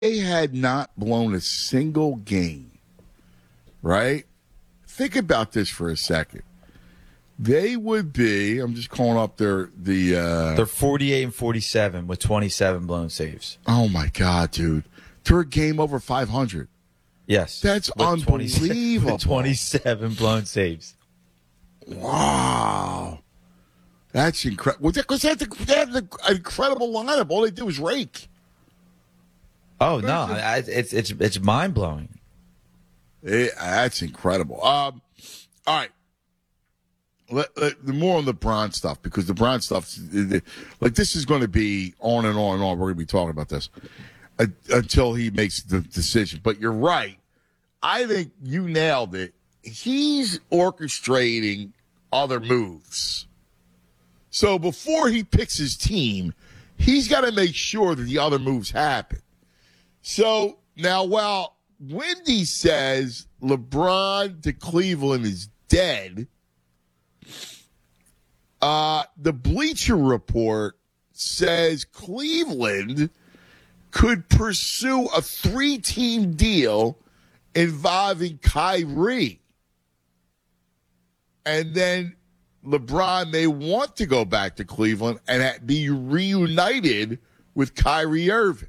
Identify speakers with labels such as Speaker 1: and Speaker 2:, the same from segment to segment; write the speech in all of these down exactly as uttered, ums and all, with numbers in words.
Speaker 1: they had not blown a single game, right? Think about this for a second. They would be, I'm just calling up their, the, uh,
Speaker 2: They're forty-eight and forty-seven with twenty-seven blown saves.
Speaker 1: oh my God, dude. They're a game over five hundred.
Speaker 2: Yes.
Speaker 1: That's
Speaker 2: with
Speaker 1: unbelievable.
Speaker 2: With twenty-seven blown saves.
Speaker 1: Wow. That's incredible. Because they had an incredible lineup. All they did was rake.
Speaker 2: Oh, no. I, it's it's it's mind blowing.
Speaker 1: It, that's incredible. Um, all right. Let, let, the more on the LeBron stuff, because the LeBron stuff, like this is going to be on and on and on. We're going to be talking about this uh, until he makes the decision. But you're right. I think you nailed it. He's orchestrating other moves. So before he picks his team, he's got to make sure that the other moves happen. So now, while Wendy says LeBron to Cleveland is dead, uh, the Bleacher Report says Cleveland could pursue a three-team deal involving Kyrie. And then LeBron may want to go back to Cleveland and be reunited with Kyrie Irving.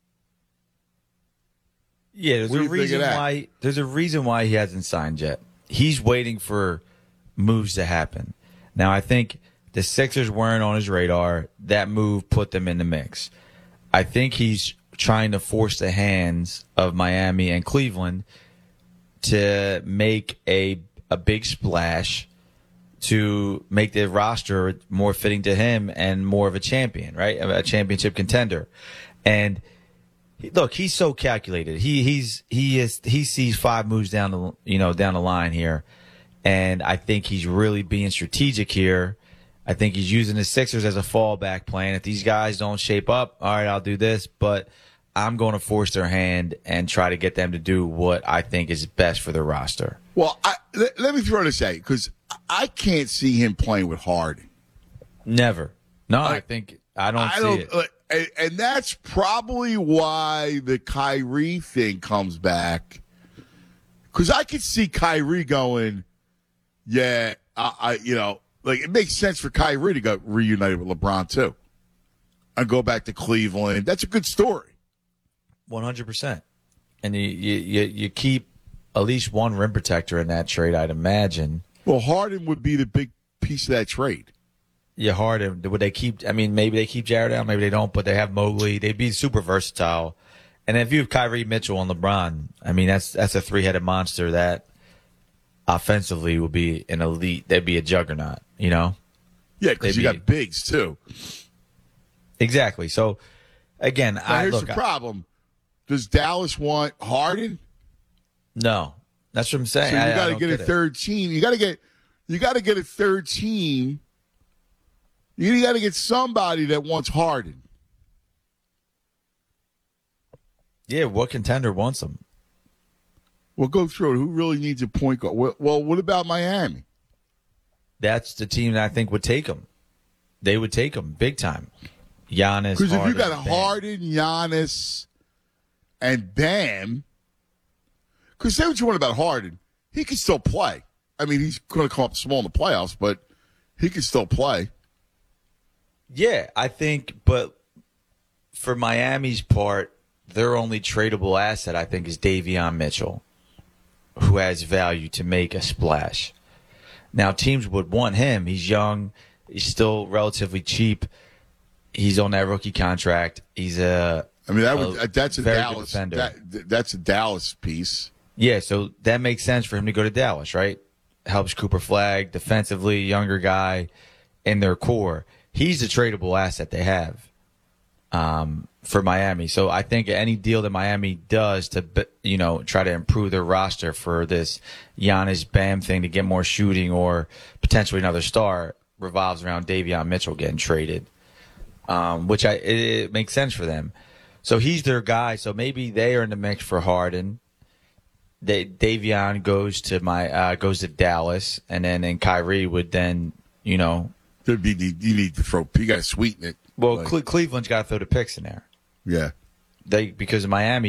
Speaker 2: Yeah, there's a reason why there's a reason why he hasn't signed yet. He's waiting for moves to happen. Now, I think the Sixers weren't on his radar. That move put them in the mix. I think he's trying to force the hands of Miami and Cleveland to make a a big splash to make the roster more fitting to him and more of a champion, right? A championship contender. And look, he's so calculated. He he's he is he sees five moves down the you know down the line here, and I think he's really being strategic here. I think he's using the Sixers as a fallback plan. If these guys don't shape up, all right, I'll do this, but I'm going to force their hand and try to get them to do what I think is best for their roster.
Speaker 1: Well, I, let, let me throw this at you, because I can't see him playing with Harden.
Speaker 2: Never. No, I, I think I don't
Speaker 1: I
Speaker 2: see
Speaker 1: don't,
Speaker 2: it.
Speaker 1: Uh, and, and that's probably why the Kyrie thing comes back. Because I could see Kyrie going, yeah, I, I, you know, like it makes sense for Kyrie to go reunited with LeBron too, and go back to Cleveland. That's a good story.
Speaker 2: One hundred percent. And you, you you keep at least one rim protector in that trade, I'd imagine.
Speaker 1: Well, Harden would be the big piece of that trade.
Speaker 2: Yeah, Harden. Would they keep? I mean, maybe they keep Jared out, maybe they don't. But they have Mobley. They'd be super versatile. And if you have Kyrie, Mitchell, and LeBron, I mean, that's that's a three-headed monster that offensively will be an elite. They'd be a juggernaut, you know?
Speaker 1: Yeah, because you be, got bigs, too.
Speaker 2: Exactly. So, again,
Speaker 1: now,
Speaker 2: I
Speaker 1: here's
Speaker 2: look.
Speaker 1: the problem. Does Dallas want Harden?
Speaker 2: No. That's what I'm saying.
Speaker 1: So you got to get,
Speaker 2: get
Speaker 1: a
Speaker 2: it.
Speaker 1: third team. You got to get you got to get a third team. You got to get somebody that wants Harden.
Speaker 2: Yeah, what contender wants him?
Speaker 1: Well, go through it. Who really needs a point guard? Well, well, what about Miami?
Speaker 2: That's the team that I think would take him. They would take him big time. Giannis,
Speaker 1: because if you got a
Speaker 2: Bam.
Speaker 1: Harden, Giannis, and Bam, because say what you want about Harden, he can still play. I mean, he's going to come up small in the playoffs, but he can still play.
Speaker 2: Yeah, I think, but for Miami's part, their only tradable asset, I think, is Davion Mitchell, who has value to make a splash. Now, teams would want him. He's young. He's still relatively cheap. He's on that rookie contract. He's a
Speaker 1: I mean, that would,
Speaker 2: a
Speaker 1: that's a
Speaker 2: very
Speaker 1: Dallas.
Speaker 2: good defender.
Speaker 1: That, that's a Dallas piece.
Speaker 2: Yeah, so that makes sense for him to go to Dallas, right? Helps Cooper Flag defensively, younger guy in their core. He's a tradable asset they have um, for Miami. So I think any deal that Miami does to, you know, try to improve their roster for this Giannis Bam thing to get more shooting or potentially another star revolves around Davion Mitchell getting traded, um, which I it, it makes sense for them. So he's their guy. So maybe they are in the mix for Harden. They, Davion goes to my uh, goes to Dallas, and then and Kyrie would then, you know,
Speaker 1: there'd be you need to throw. You got to sweeten it.
Speaker 2: Well,
Speaker 1: like,
Speaker 2: Cle- Cleveland's got to throw the picks in there.
Speaker 1: Yeah,
Speaker 2: they because Miami